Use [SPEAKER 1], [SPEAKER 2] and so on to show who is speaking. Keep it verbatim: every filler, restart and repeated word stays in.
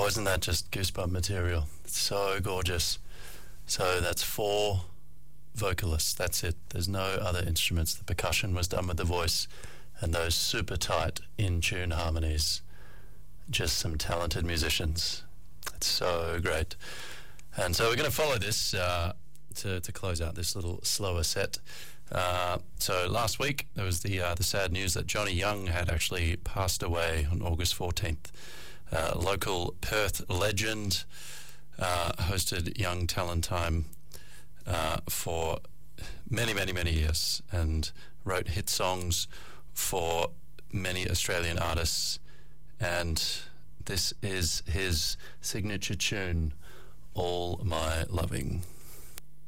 [SPEAKER 1] Oh, isn't that just goosebump material? It's so gorgeous. So that's four vocalists. That's it. There's no other instruments. The percussion was done with the voice and those super tight in-tune harmonies. Just some talented musicians. It's so great. And so we're going to follow this uh, to, to close out this little slower set. Uh, so last week there was the uh, the sad news that Johnny Young had actually passed away on August fourteenth. Uh, local Perth legend, uh, hosted Young Talent Time uh, for many, many, many years and wrote hit songs for many Australian artists. And this is his signature tune, All My Loving.